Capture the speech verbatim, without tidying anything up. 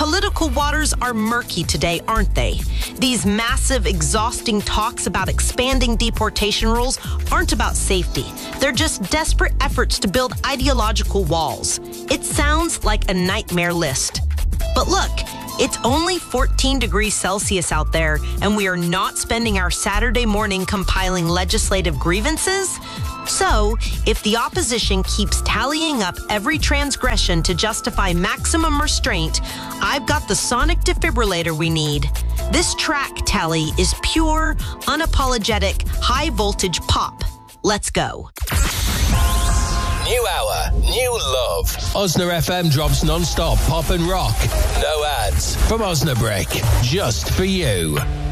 Political waters are murky today, aren't they? These massive, exhausting talks about expanding deportation rules aren't about safety. They're just desperate efforts to build ideological walls. It sounds like a nightmare list. But look, it's only fourteen degrees Celsius out there, and we are not spending our Saturday morning compiling legislative grievances. So, if the opposition keeps tallying up every transgression to justify maximum restraint, I've got the sonic defibrillator we need. This track tally is pure, unapologetic, high-voltage pop. Let's go. New hour, new love. Osna F M drops non-stop pop and rock. No ads from Osnabrick, just for you.